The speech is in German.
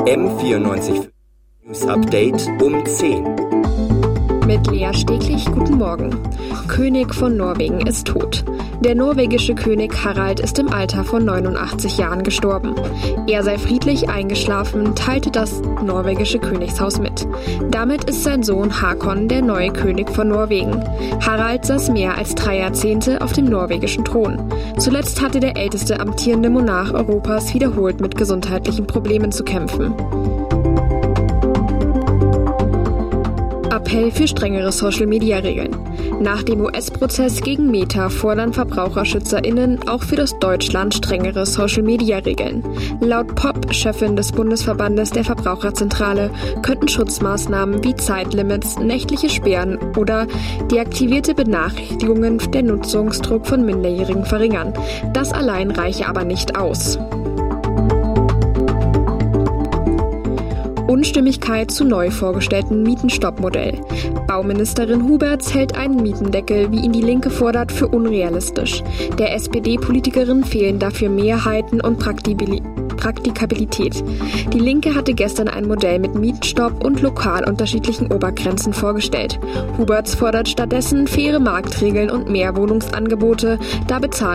M94 News Update um 10. Mit Lea Steglich, guten Morgen. König von Norwegen ist tot. Der norwegische König Harald ist im Alter von 89 Jahren gestorben. Er sei friedlich eingeschlafen, teilte das norwegische Königshaus mit. Damit ist sein Sohn Hakon der neue König von Norwegen. Harald saß mehr als 3 Jahrzehnte auf dem norwegischen Thron. Zuletzt hatte der älteste amtierende Monarch Europas wiederholt mit gesundheitlichen Problemen zu kämpfen. Appell für strengere Social-Media-Regeln. Nach dem US-Prozess gegen Meta fordern VerbraucherschützerInnen auch für das Deutschland strengere Social-Media-Regeln. Laut POP, Chefin des Bundesverbandes der Verbraucherzentrale, könnten Schutzmaßnahmen wie Zeitlimits, nächtliche Sperren oder deaktivierte Benachrichtigungen den Nutzungsdruck von Minderjährigen verringern. Das allein reiche aber nicht aus. Unstimmigkeit zu neu vorgestellten Mietenstoppmodell. Bauministerin Huberts hält einen Mietendeckel, wie ihn die Linke fordert, für unrealistisch. Der SPD-Politikerin fehlen dafür Mehrheiten und Praktikabilität. Die Linke hatte gestern ein Modell mit Mietenstopp und lokal unterschiedlichen Obergrenzen vorgestellt. Huberts fordert stattdessen faire Marktregeln und mehr Wohnungsangebote, da bezahlt